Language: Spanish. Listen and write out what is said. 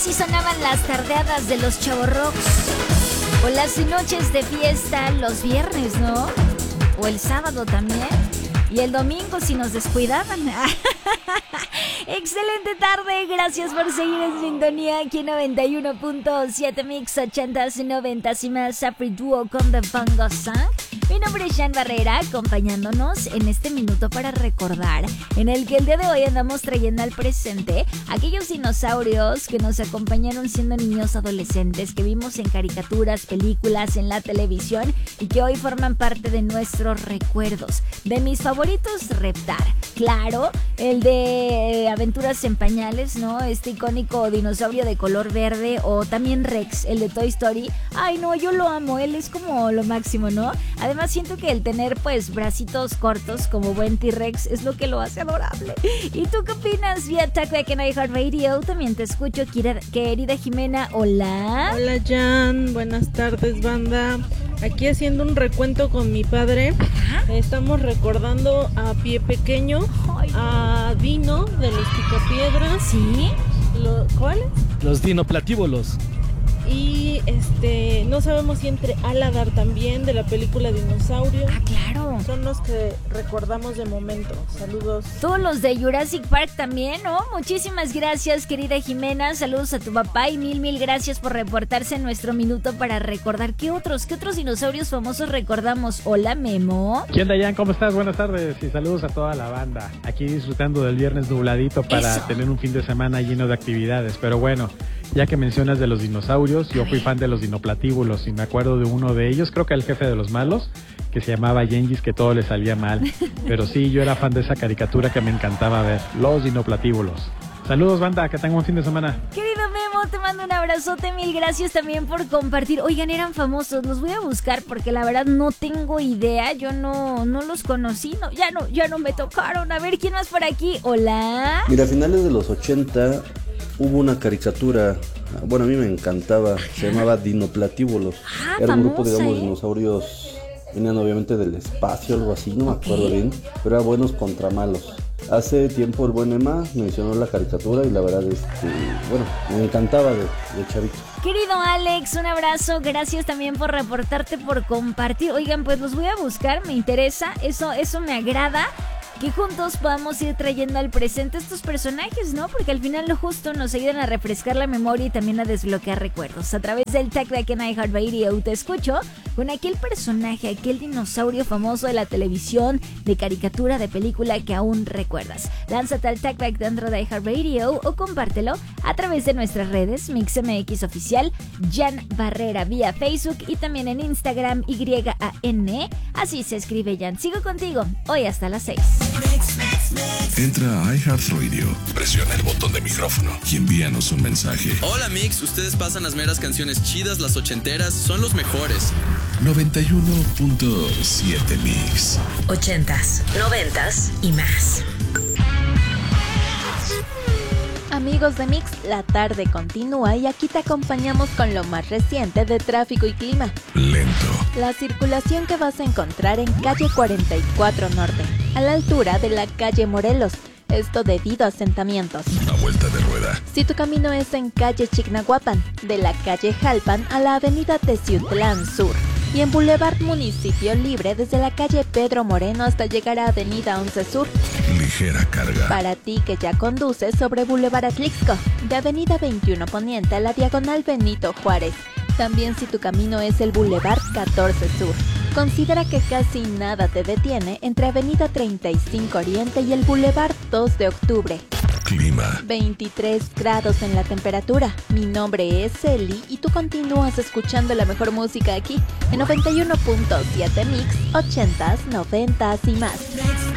Así sonaban las tardeadas de los chavorrocks. O las noches de fiesta los viernes, ¿no? O el sábado también. Y el domingo si nos descuidaban. Excelente tarde, gracias por seguir en sintonía aquí en 91.7 Mix 80s, 90s y más. Afri Duo con The Bongo Song. Mi nombre es Jan Barrera, acompañándonos en este minuto para recordar, en el que el día de hoy andamos trayendo al presente aquellos dinosaurios que nos acompañaron siendo niños adolescentes, que vimos en caricaturas, películas, en la televisión y que hoy forman parte de nuestros recuerdos. De mis favoritos, Reptar, claro, el de Aventuras en Pañales, ¿no? Este icónico dinosaurio de color verde, o también Rex, el de Toy Story. Ay, no, yo lo amo, él es como lo máximo, ¿no? Además siento que el tener pues bracitos cortos como buen T-Rex es lo que lo hace adorable. ¿Y tú qué opinas? Vía TalkBack en iHeartRadio también te escucho, querida Jimena. Hola. Hola Jan, buenas tardes banda. Aquí haciendo un recuento con mi padre. Ajá. Estamos recordando a Pie Pequeño, a Dino de los Picapiedras. ¿Sí? ¿Cuáles? Los dinoplatívolos. Y no sabemos si entre Aladar también, de la película Dinosaurio. Ah, claro. Son los que recordamos de momento. Saludos. Todos los de Jurassic Park también, ¿no? Muchísimas gracias, querida Jimena. Saludos a tu papá y mil gracias por reportarse en nuestro minuto para recordar. ¿Qué otros dinosaurios famosos recordamos? Hola, Memo. ¿Qué onda, Jan? ¿Cómo estás? Buenas tardes y saludos a toda la banda. Aquí disfrutando del viernes nubladito para tener un fin de semana lleno de actividades. Pero bueno, ya que mencionas de los dinosaurios, yo fui fan de los dinoplatíbulos y me acuerdo de uno de ellos, creo que el jefe de los malos, que se llamaba Gengis, que todo le salía mal. Pero sí, yo era fan de esa caricatura que me encantaba ver, los dinoplatíbulos. Saludos, banda, que tengan un fin de semana. Querido Memo, te mando un abrazote, mil gracias también por compartir. Oigan, eran famosos, los voy a buscar porque la verdad no tengo idea, yo no los conocí, ya no me tocaron. A ver, ¿quién más por aquí? Hola. Mira, a finales de los 80 hubo una caricatura, bueno, a mí me encantaba, se llamaba Dinoplatíbulos. Era un grupo, digamos, de dinosaurios, venían obviamente del espacio, algo así, no me acuerdo bien, pero eran buenos contra malos. Hace tiempo el buen Emma mencionó la caricatura y la verdad bueno, me encantaba de chavito. Querido Alex, un abrazo, gracias también por reportarte, por compartir. Oigan, pues los voy a buscar, me interesa, eso me agrada. Que juntos podamos ir trayendo al presente estos personajes, ¿no? Porque al final lo justo nos ayudan a refrescar la memoria y también a desbloquear recuerdos. A través del TalkBack en iHeartRadio te escucho con aquel personaje, aquel dinosaurio famoso de la televisión, de caricatura, de película que aún recuerdas. Lánzate al TalkBack dentro de iHeartRadio o compártelo a través de nuestras redes, MixMX Oficial, Jan Barrera vía Facebook y también en Instagram, YAN. Así se escribe Jan. Sigo contigo, hoy hasta las 6. Entra a iHeartRadio, presiona el botón de micrófono y envíanos un mensaje. Hola Mix, ustedes pasan las meras canciones chidas, las ochenteras, son los mejores. 91.7 Mix. 80s, 90s y más. Amigos de Mix, la tarde continúa y aquí te acompañamos con lo más reciente de tráfico y clima. Lento. La circulación que vas a encontrar en calle 44 Norte, a la altura de la calle Morelos. Esto debido a asentamientos. A vuelta de rueda. Si tu camino es en calle Chignahuapan, de la calle Jalpan a la avenida Teciutlán Sur. Y en Boulevard Municipio Libre desde la calle Pedro Moreno hasta llegar a avenida 11 Sur. Ligera carga. Para ti que ya conduces sobre Boulevard Atlixco, de avenida 21 Poniente a la diagonal Benito Juárez. También si tu camino es el Boulevard 14 Sur. Considera que casi nada te detiene entre avenida 35 Oriente y el Boulevard 2 de Octubre. Clima. 23 grados en la temperatura. Mi nombre es Eli y tú continúas escuchando la mejor música aquí en 91.7 Mix, 80s, 90s y más.